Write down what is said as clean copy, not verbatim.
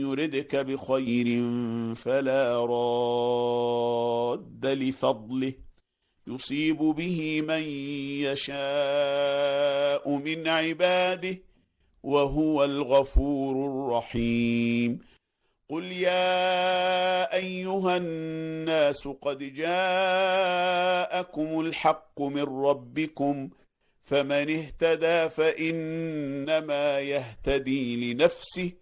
يردك بخير فلا راد لفضله يصيب به من يشاء من عباده وهو الغفور الرحيم. قل يا أيها الناس قد جاءكم الحق من ربكم فمن اهتدى فإنما يهتدي لنفسه